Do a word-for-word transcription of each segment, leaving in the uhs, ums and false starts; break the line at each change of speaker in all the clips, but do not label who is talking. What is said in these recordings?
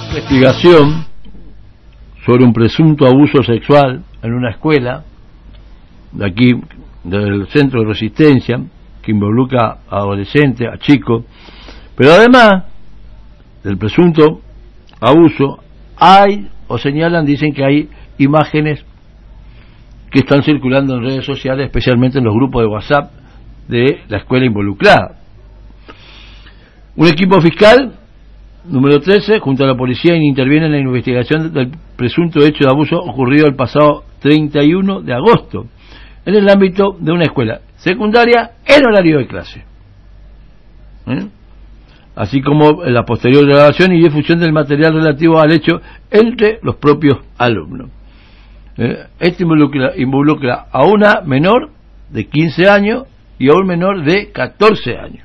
Investigación sobre un presunto abuso sexual en una escuela de aquí, del Centro de Resistencia, que involucra a adolescentes, a chicos, pero además del presunto abuso hay, o señalan, dicen que hay imágenes que están circulando en redes sociales, especialmente en los grupos de WhatsApp de la escuela involucrada. Un equipo fiscal número trece, junto a la policía, interviene en la investigación del presunto hecho de abuso ocurrido el pasado treinta y uno de agosto en el ámbito de una escuela secundaria en horario de clase, ¿Eh? así como la posterior grabación y difusión del material relativo al hecho entre los propios alumnos. ¿Eh? Esto involucra, involucra a una menor de quince años y a un menor de catorce años.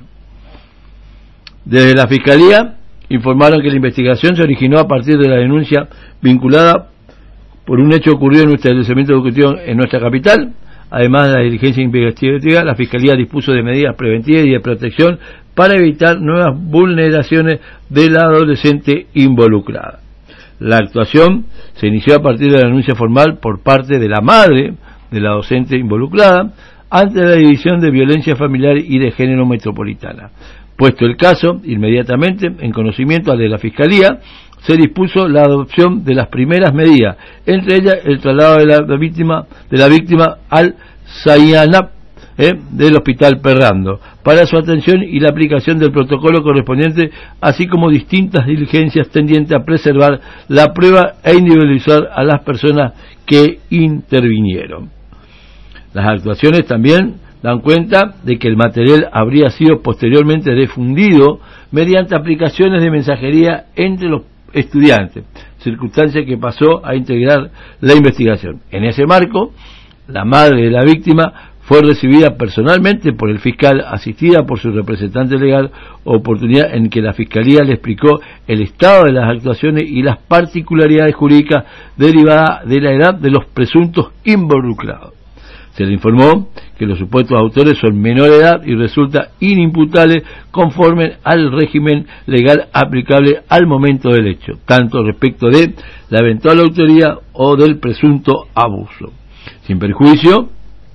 Desde la Fiscalía informaron que la investigación se originó a partir de la denuncia vinculada por un hecho ocurrido en un establecimiento educativo en nuestra capital. Además de la diligencia investigativa, la Fiscalía dispuso de medidas preventivas y de protección para evitar nuevas vulneraciones de la adolescente involucrada. La actuación se inició a partir de la denuncia formal por parte de la madre de la docente involucrada ante la División de Violencia Familiar y de Género Metropolitana. Puesto el caso, inmediatamente, en conocimiento de la Fiscalía, se dispuso la adopción de las primeras medidas, entre ellas el traslado de la víctima, de la víctima al Sayanap eh, del Hospital Perrando, para su atención y la aplicación del protocolo correspondiente, así como distintas diligencias tendientes a preservar la prueba e individualizar a las personas que intervinieron. Las actuaciones también dan cuenta de que el material habría sido posteriormente difundido mediante aplicaciones de mensajería entre los estudiantes, circunstancia que pasó a integrar la investigación. En ese marco, la madre de la víctima fue recibida personalmente por el fiscal, asistida por su representante legal, oportunidad en que la Fiscalía le explicó el estado de las actuaciones y las particularidades jurídicas derivadas de la edad de los presuntos involucrados. Se le informó que los supuestos autores son menor de edad y resulta inimputable conforme al régimen legal aplicable al momento del hecho, tanto respecto de la eventual autoría o del presunto abuso. Sin perjuicio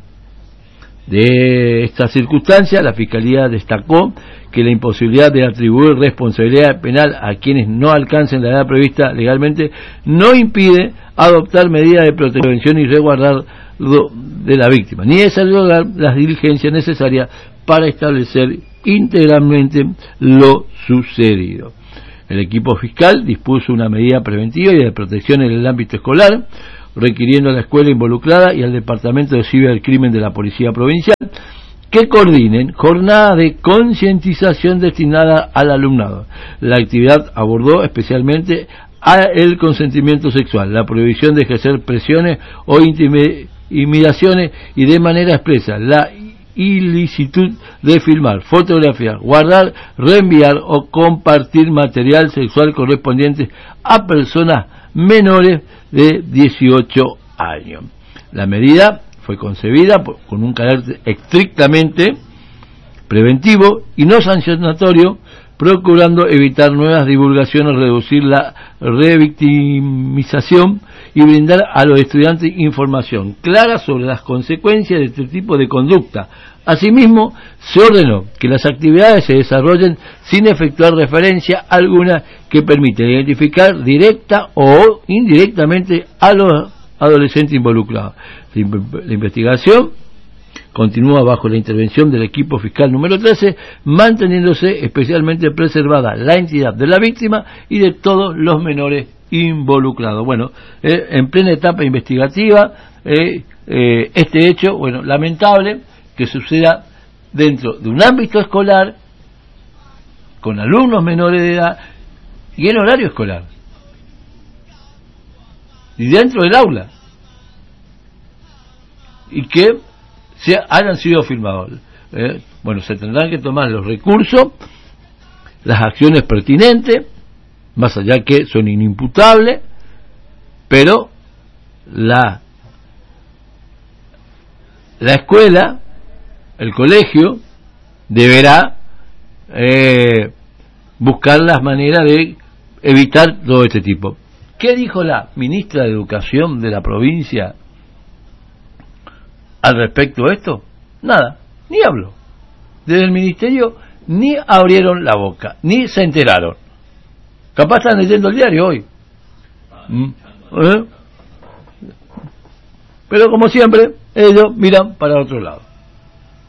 de esta circunstancia, la Fiscalía destacó que la imposibilidad de atribuir responsabilidad penal a quienes no alcancen la edad prevista legalmente no impide adoptar medidas de protección y resguardar de la víctima, ni desarrollar las diligencias necesarias para establecer integralmente lo sucedido. El equipo fiscal dispuso una medida preventiva y de protección en el ámbito escolar, requiriendo a la escuela involucrada y al Departamento de Cibercrimen de la Policía Provincial que coordinen jornadas de concientización destinada al alumnado. La actividad abordó especialmente a el consentimiento sexual, la prohibición de ejercer presiones o intimidaciones intimidaciones y de manera expresa la ilicitud de filmar, fotografiar, guardar, reenviar o compartir material sexual correspondiente a personas menores de dieciocho años. La medida fue concebida por, con un carácter estrictamente preventivo y no sancionatorio, procurando evitar nuevas divulgaciones, reducir la revictimización y brindar a los estudiantes información clara sobre las consecuencias de este tipo de conducta. Asimismo, se ordenó que las actividades se desarrollen sin efectuar referencia alguna que permita identificar directa o indirectamente a los adolescentes involucrados. La investigación continúa bajo la intervención del equipo fiscal número trece, manteniéndose especialmente preservada la identidad de la víctima y de todos los menores involucrados. Bueno, eh, en plena etapa investigativa, eh, eh, este hecho, bueno, lamentable que suceda dentro de un ámbito escolar, con alumnos menores de edad y en horario escolar, y dentro del aula, y que se hayan sido filmados. Eh, bueno, se tendrán que tomar los recursos, las acciones pertinentes, más allá que son inimputables, pero la la escuela, el colegio, deberá eh, buscar las maneras de evitar todo este tipo. ¿Qué dijo la ministra de Educación de la provincia al respecto de esto? Nada, ni habló. Desde el ministerio ni abrieron la boca, ni se enteraron. Capaz están leyendo el diario hoy. ¿Mm? ¿Eh? Pero como siempre, ellos miran para otro lado.